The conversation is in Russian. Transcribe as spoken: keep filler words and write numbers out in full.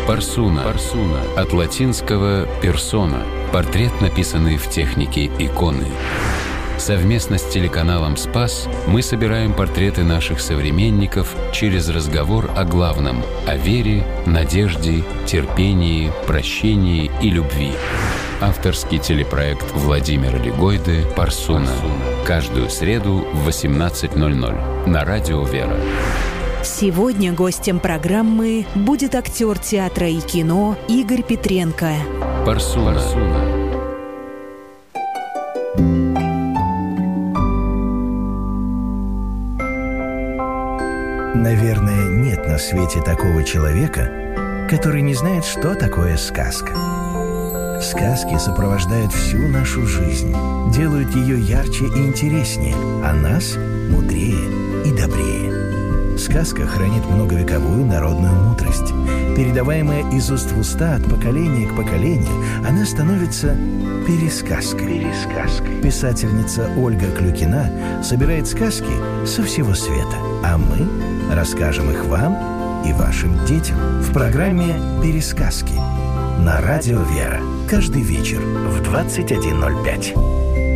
Парсуна. Парсуна. От латинского «персона». Портрет, написанный в технике иконы. Совместно с телеканалом «Спас» мы собираем портреты наших современников через разговор о главном – о вере, надежде, терпении, прощении и любви. Авторский телепроект Владимира Легойды «Парсуна». Каждую среду в восемнадцать ноль ноль на радио «Вера». Сегодня гостем программы будет актер театра и кино Игорь Петренко. Парсуна. Парсуна. Наверное, нет на свете такого человека, который не знает, что такое сказка. Сказки сопровождают всю нашу жизнь, делают ее ярче и интереснее, а нас мудрее и добрее. Сказка хранит многовековую народную мудрость. Передаваемая из уст в уста, от поколения к поколению, она становится пересказкой. пересказкой. Писательница Ольга Клюкина собирает сказки со всего света, а мы расскажем их вам и вашим детям в программе «Пересказки» на радио «Вера». Каждый вечер в двадцать один ноль пять.